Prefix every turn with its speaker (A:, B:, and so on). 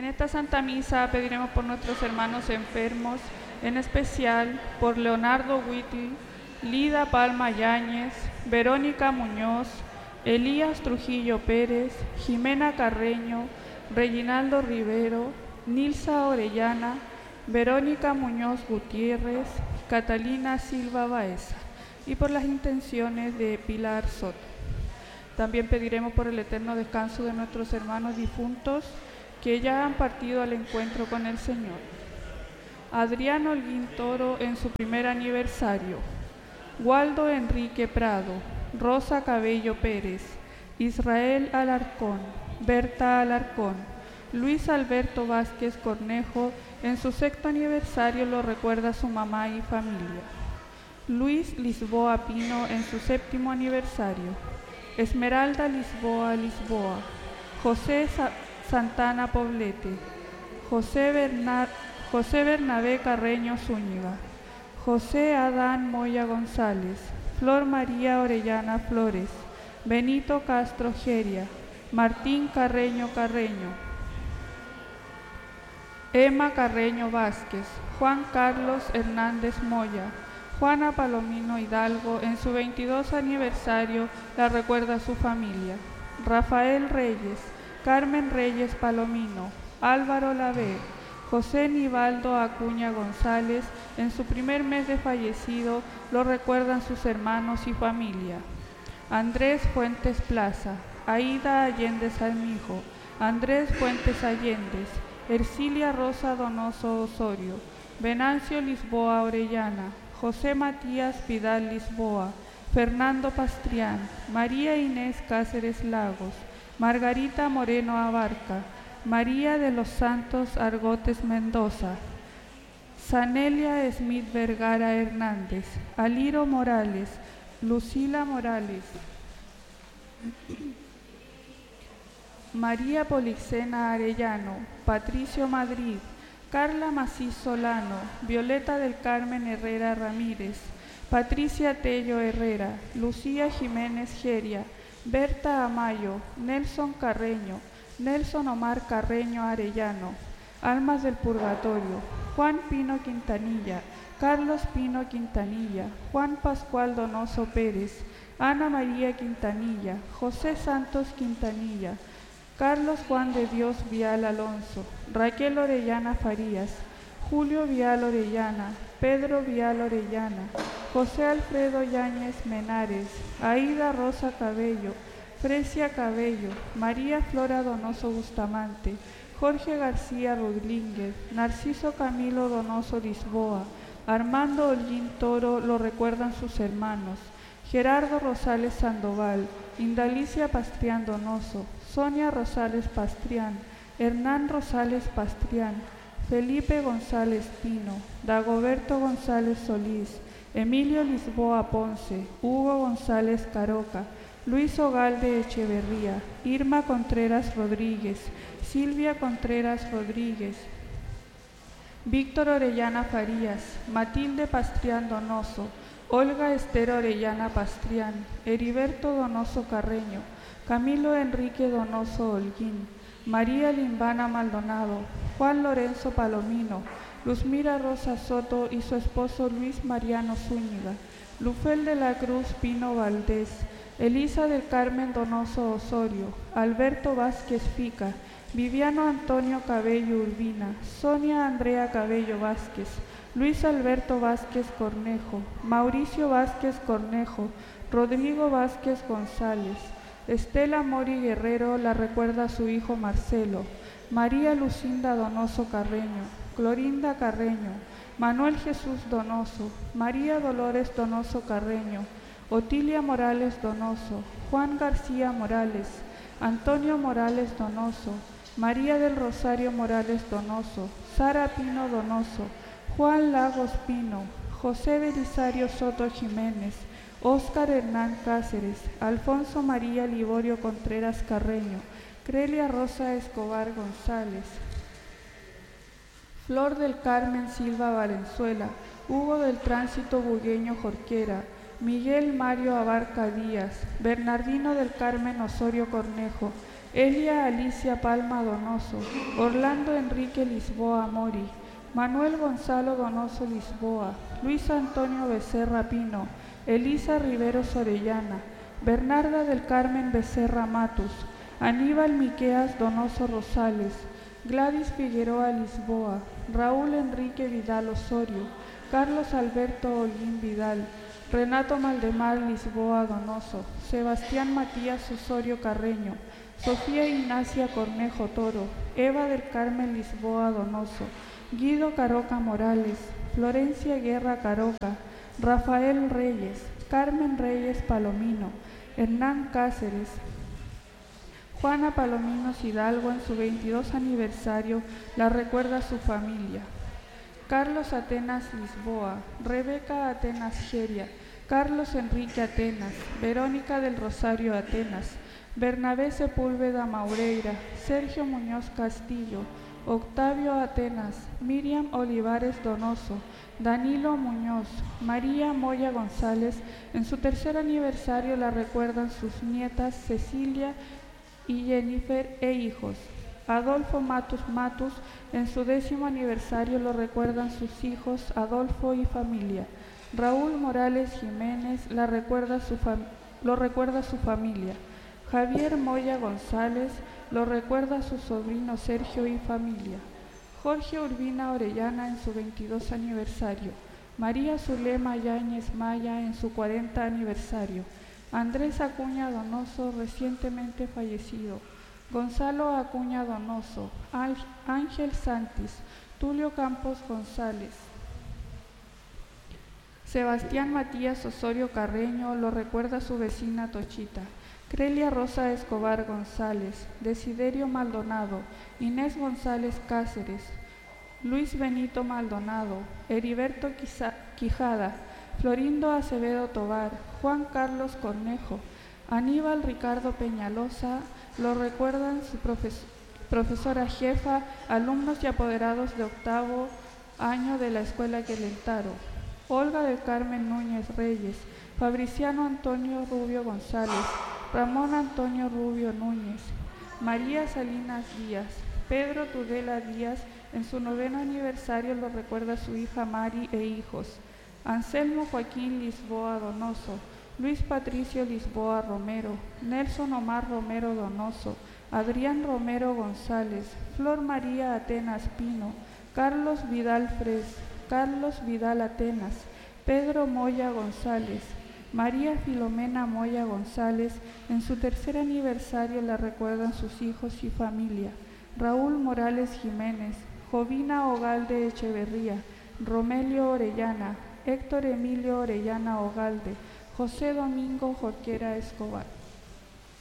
A: esta Santa Misa pediremos por nuestros hermanos enfermos, en especial por Leonardo Whittle, Lida Palma Yáñez, Verónica Muñoz, Elías Trujillo Pérez, Jimena Carreño, Reginaldo Rivero, Nilsa Orellana, Verónica Muñoz Gutiérrez, Catalina Silva Baeza, y por las intenciones de Pilar Soto. También pediremos por el eterno descanso de nuestros hermanos difuntos que ya han partido al encuentro con el Señor. Adriano Holguín Toro en su primer aniversario, Waldo Enrique Prado, Rosa Cabello Pérez, Israel Alarcón, Berta Alarcón, Luis Alberto Vázquez Cornejo en su sexto aniversario lo recuerda su mamá y familia. Luis Lisboa Pino en su séptimo aniversario, Esmeralda Lisboa Lisboa, José Santana Poblete, José Bernabé Carreño Zúñiga, José Adán Moya González, Flor María Orellana Flores, Benito Castro Geria, Martín Carreño Carreño, Emma Carreño Vázquez, Juan Carlos Hernández Moya, Juana Palomino Hidalgo en su 22 aniversario la recuerda su familia. Rafael Reyes, Carmen Reyes Palomino, Álvaro Lavé, José Nivaldo Acuña González en su primer mes de fallecido lo recuerdan sus hermanos y familia. Andrés Fuentes Plaza, Aída Allende Salmijo, Andrés Fuentes Allendez, Ercilia Rosa Donoso Osorio, Venancio Lisboa Orellana, José Matías Vidal Lisboa, Fernando Pastrián, María Inés Cáceres Lagos, Margarita Moreno Abarca, María de los Santos Argotes Mendoza, Sanelia Smith Vergara Hernández, Aliro Morales, Lucila Morales, María Polixena Arellano, Patricio Madrid, Carla Macís Solano, Violeta del Carmen Herrera Ramírez, Patricia Tello Herrera, Lucía Jiménez Geria, Berta Amayo, Nelson Carreño, Nelson Omar Carreño Arellano, Almas del Purgatorio, Juan Pino Quintanilla, Carlos Pino Quintanilla, Juan Pascual Donoso Pérez, Ana María Quintanilla, José Santos Quintanilla, Carlos Juan de Dios Vial Alonso, Raquel Orellana Farías, Julio Vial Orellana, Pedro Vial Orellana, José Alfredo Yáñez Menares, Aída Rosa Cabello, Fresia Cabello, María Flora Donoso Bustamante, Jorge García Rodríguez, Narciso Camilo Donoso Lisboa, Armando Holguín Toro lo recuerdan sus hermanos, Gerardo Rosales Sandoval, Indalicia Pastrián Donoso, Sonia Rosales Pastrián, Hernán Rosales Pastrián, Felipe González Pino, Dagoberto González Solís, Emilio Lisboa Ponce, Hugo González Caroca, Luis Ogalde Echeverría, Irma Contreras Rodríguez, Silvia Contreras Rodríguez, Víctor Orellana Farías, Matilde Pastrián Donoso, Olga Esther Orellana Pastrián, Heriberto Donoso Carreño, Camilo Enrique Donoso Holguín, María Limbana Maldonado, Juan Lorenzo Palomino, Luzmira Rosa Soto y su esposo Luis Mariano Zúñiga, Lufel de la Cruz Pino Valdés, Elisa del Carmen Donoso Osorio, Alberto Vázquez Fica, Viviano Antonio Cabello Urbina, Sonia Andrea Cabello Vázquez, Luis Alberto Vázquez Cornejo, Mauricio Vázquez Cornejo, Rodrigo Vázquez González, Estela Mori Guerrero la recuerda a su hijo Marcelo, María Lucinda Donoso Carreño, Clorinda Carreño, Manuel Jesús Donoso, María Dolores Donoso Carreño, Otilia Morales Donoso, Juan García Morales, Antonio Morales Donoso, María del Rosario Morales Donoso, Sara Pino Donoso, Juan Lagos Pino, José Belisario Soto Jiménez, Óscar Hernán Cáceres, Alfonso María Liborio Contreras Carreño, Crelia Rosa Escobar González, Flor del Carmen Silva Valenzuela, Hugo del Tránsito Bugueño Jorquera, Miguel Mario Abarca Díaz, Bernardino del Carmen Osorio Cornejo, Elia Alicia Palma Donoso, Orlando Enrique Lisboa Mori, Manuel Gonzalo Donoso Lisboa, Luis Antonio Becerra Pino, Elisa Riveros Orellana, Bernarda del Carmen Becerra Matus, Aníbal Miqueas Donoso Rosales, Gladys Figueroa Lisboa, Raúl Enrique Vidal Osorio, Carlos Alberto Holguín Vidal, Renato Maldemar Lisboa Donoso, Sebastián Matías Osorio Carreño, Sofía Ignacia Cornejo Toro, Eva del Carmen Lisboa Donoso, Guido Caroca Morales, Florencia Guerra Caroca, Rafael Reyes, Carmen Reyes Palomino, Hernán Cáceres, Juana Palominos Hidalgo en su 22 aniversario la recuerda su familia. Carlos Atenas Lisboa, Rebeca Atenas Geria, Carlos Enrique Atenas, Verónica del Rosario Atenas, Bernabé Sepúlveda Maureira, Sergio Muñoz Castillo, Octavio Atenas, Miriam Olivares Donoso, Danilo Muñoz, María Moya González, en su 3er aniversario la recuerdan sus nietas Cecilia y Jennifer e hijos. Adolfo Matus Matus, en su 10º aniversario lo recuerdan sus hijos Adolfo y familia. Raúl Morales Jiménez lo recuerda su familia. Javier Moya González lo recuerda su sobrino Sergio y familia. Jorge Urbina Orellana en su 22 aniversario. María Zulema Yáñez Maya en su 40 aniversario. Andrés Acuña Donoso, recientemente fallecido. Gonzalo Acuña Donoso, Ángel Santis, Tulio Campos González. Sebastián Matías Osorio Carreño lo recuerda su vecina Tochita. Crelia Rosa Escobar González, Desiderio Maldonado, Inés González Cáceres, Luis Benito Maldonado, Heriberto Quijada, Florindo Acevedo Tobar, Juan Carlos Cornejo, Aníbal Ricardo Peñalosa, lo recuerdan su profesora jefa, alumnos y apoderados de 8º año de la Escuela Quelentaro, Olga del Carmen Núñez Reyes, Fabriciano Antonio Rubio González, Ramón Antonio Rubio Núñez, María Salinas Díaz, Pedro Tudela Díaz, en su 9º aniversario lo recuerda su hija Mari e hijos, Anselmo Joaquín Lisboa Donoso, Luis Patricio Lisboa Romero, Nelson Omar Romero Donoso, Adrián Romero González, Flor María Atenas Pino, Carlos Vidal Fres, Carlos Vidal Atenas, Pedro Moya González, María Filomena Moya González, en su 3er aniversario la recuerdan sus hijos y familia, Raúl Morales Jiménez, Jovina Ogalde Echeverría, Romelio Orellana, Héctor Emilio Orellana Ogalde, José Domingo Jorquera Escobar.